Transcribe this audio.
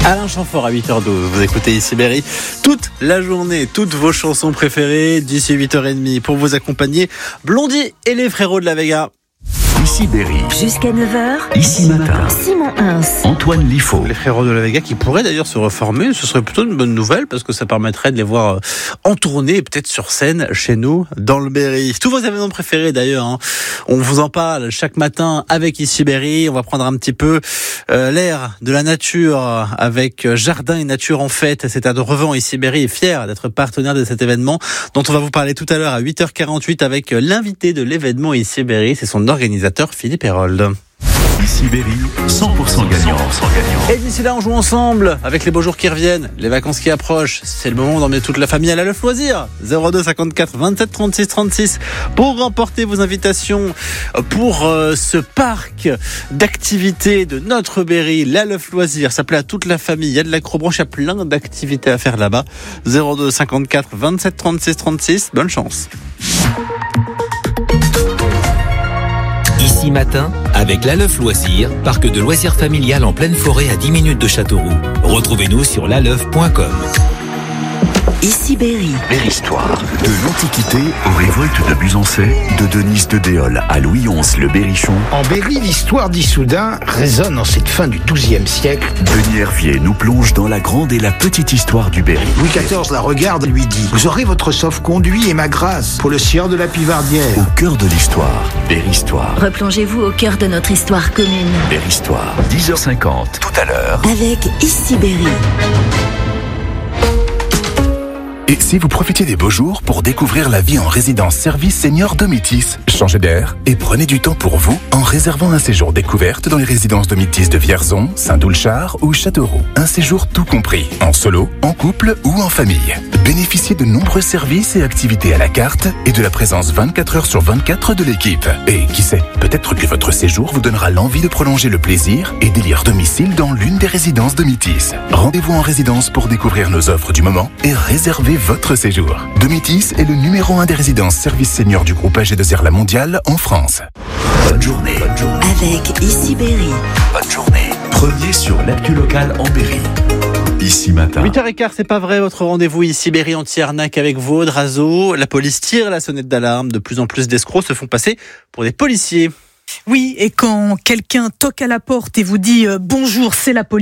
Alain Chamfort à 8h12, vous écoutez ici Berry toute la journée, toutes vos chansons préférées d'ici 8h30 pour vous accompagner. Blondie et les frérots de la Vega. Ici Berry. Jusqu'à 9h. Ici Matin. Simon Hins. Antoine Liffaut. Les frérots de la Vega qui pourraient d'ailleurs se reformer, ce serait plutôt une bonne nouvelle parce que ça permettrait de les voir en tournée et peut-être sur scène chez nous dans le Berry. Tous vos événements préférés d'ailleurs, hein. On vous en parle chaque matin avec ici Berry. On va prendre un petit peu l'air de la nature avec Jardin et Nature en Fête. C'est à Drevant. Ici Berry est fier d'être partenaire de cet événement dont on va vous parler tout à l'heure à 8h48 avec l'invité de l'événement ici Berry. C'est son organisateur Philippe Hérold. Ici Berry, 100% gagnant. Et d'ici là, on joue ensemble avec les beaux jours qui reviennent, les vacances qui approchent. C'est le moment d'emmener toute la famille à la Leuf Loisir. 02 54 27 36 36 pour remporter vos invitations pour ce parc d'activités de notre Berry, la Leuf Loisir. Ça plaît à toute la famille. Il y a de l'acrobranche, il y a plein d'activités à faire là-bas. 02 54 27 36 36. Bonne chance. Ici Matin, avec la Leuf Loisir, parc de loisirs familial en pleine forêt à 10 minutes de Châteauroux. Retrouvez-nous sur laleuf.com. Ici Berry. Berry-Histoire. De l'Antiquité aux révoltes de Busancais, de Denise de Déol à Louis XI le Berrichon. En Berry, l'histoire d'Issoudun résonne en cette fin du XIIe siècle. Denis Hervier nous plonge dans la grande et la petite histoire du Berry. Louis XIV la regarde et lui dit « Vous aurez votre sauf-conduit et ma grâce pour le sieur de la Pivardière. Au cœur de l'histoire, Berry-Histoire. Replongez-vous au cœur de notre histoire commune. Berry-Histoire, 10h50, tout à l'heure. Avec Ici Berry. Et si vous profitez des beaux jours pour découvrir la vie en résidence service senior Domitis, changez d'air et prenez du temps pour vous en réservant un séjour découverte dans les résidences Domitis de Vierzon, Saint-Doulchard ou Châteauroux. Un séjour tout compris, en solo, en couple ou en famille. Bénéficiez de nombreux services et activités à la carte et de la présence 24 heures sur 24 de l'équipe. Et qui sait, peut-être que votre séjour vous donnera l'envie de prolonger le plaisir et d'élire domicile dans l'une des résidences Domitis. Rendez-vous en résidence pour découvrir nos offres du moment et réserver votre séjour. Domitis est le numéro 1 des résidences services seniors du groupe AG2R La Mondiale en France. Bonne journée. Avec Ici Berry. Bonne journée. Premier sur l'actu locale en Berry. Ici Matin. 8h15, c'est pas vrai, votre rendez-vous ici Berry anti-arnaque avec Vaud, Razo. La police tire la sonnette d'alarme. De plus en plus d'escrocs se font passer pour des policiers. Oui, et quand quelqu'un toque à la porte et vous dit « Bonjour, c'est la police »,